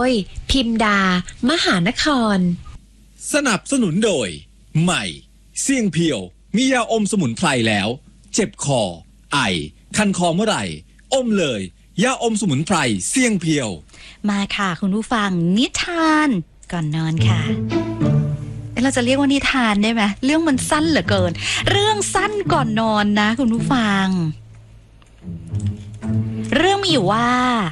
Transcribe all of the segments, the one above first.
ยพิมดามหานครสนับสนุนโดยใหม่เสี่ยงเพียวมียาอมสมุนไพรแล้วเจ็บคอไอคันคอเมื่อไหร่อมเลยยาอมสมุนไพรเสี่ยงเพียวมาค่ะคุณผู้ฟังนิทานก่อนนอนค่ะเราจะเรียกว่านิทานได้ไหมเรื่องมันสั้นเหลือเกินเรื่องสั้นก่อนนอนนะคุณผู้ฟังเรื่องมีอยู่ว่า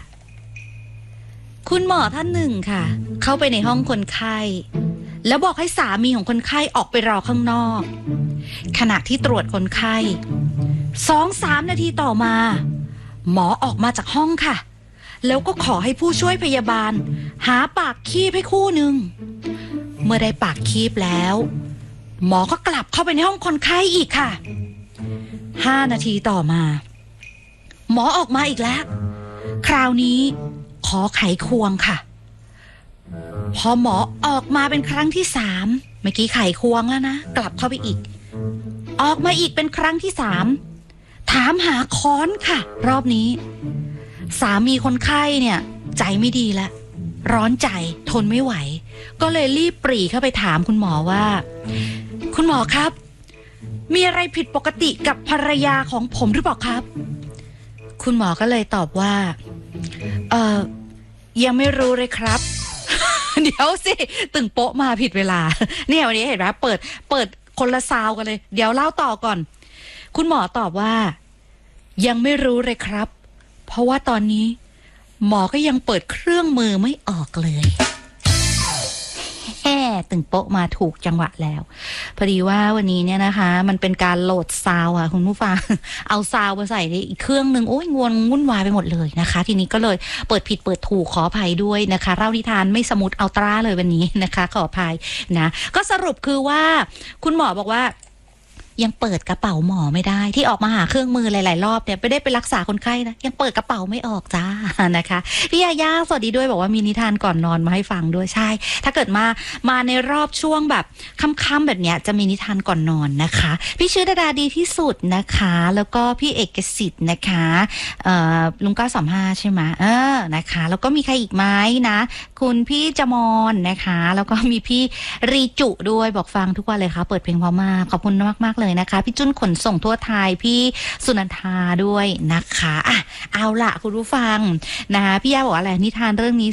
คุณหมอท่านหนึ่งค่ะเข้าไปในห้องคนไข้แล้วบอกให้สามีของคนไข้ออกไปรอข้างนอกขณะที่ตรวจคนไข้ 2-3 นาทีต่อมาหมอออกมาจากห้องค่ะแล้วก็ขอให้ผู้ช่วยพยาบาลหาปากคีบให้คู่หนึ่งเมื่อได้ปากคีบแล้วหมอก็กลับเข้าไปในห้องคนไข้อีกค่ะ5 นาทีต่อมาหมอออกมาอีกแล้วคราวนี้ขอไขควงค่ะพอหมอออกมาเป็นครั้งที่3เมื่อกี้ไขควงแล้วนะกลับเข้าไปอีกออกมาอีกเป็นครั้งที่3ถามหาค้อนค่ะรอบนี้สามีคนไข้เนี่ยใจไม่ดีแล้วร้อนใจทนไม่ไหวก็เลยรีบปรีเข้าไปถามคุณหมอว่าคุณหมอครับมีอะไรผิดปกติกับภรรยาของผมหรือเปล่าครับคุณหมอก็เลยตอบว่ายังไม่รู้เลยครับ เดี๋ยวสิตึงโป๊ะมาผิดเวลาเนี่ยวันนี้เห็นไหมเปิดคนละซาวกันเลยเดี๋ยวเล่าต่อก่อนคุณหมอตอบว่ายังไม่รู้เลยครับเพราะว่าตอนนี้หมอก็ยังเปิดเครื่องมือไม่ออกเลยตึงโป๊ะมาถูกจังหวะแล้วพอดีว่าวันนี้เนี่ยนะคะมันเป็นการโหลดซาวอ่ะคุณผู้ฟังเอาซาวมาใส่ในอีกเครื่องนึงโอ้ยงวนวุ่นวายไปหมดเลยนะคะทีนี้ก็เลยเปิดผิดเปิดถูกขออภัยด้วยนะคะเล่านิทานไม่สมูทอัลตร้าเลยวันนี้นะคะขออภัยนะก็สรุปคือว่าคุณหมอบอกว่ายังเปิดกระเป๋าหมอไม่ได้ที่ออกมาหาเครื่องมือหลายๆรอบเนี่ยไม่ได้ไปรักษาคนไข้นะยังเปิดกระเป๋าไม่ออกจ้านะคะพี่ยาย่าสวัสดีด้วยบอกว่ามีนิทานก่อนนอนมาให้ฟังด้วยใช่ถ้าเกิดมาในรอบช่วงแบบค่ำๆแบบเนี้ยจะมีนิทานก่อนนอนนะคะพี่ชื่อดาดีที่สุดนะคะแล้วก็พี่เอกสิทธิ์นะคะลุง935ใช่ไหมนะคะแล้วก็มีใครอีกไหมนะคุณพี่จมอนนะคะแล้วก็มีพี่รีจุด้วยบอกฟังทุกวันเลยค่ะเปิดเพลงเพราะมากขอบคุณมากๆเลยนะคะพี่จุ้นขนส่งทั่วไทยพี่สุนันทาด้วยนะคะเอาล่ะคุณผู้ฟังนะคะพี่ย่าบอกอะไรนิทานเรื่องนี้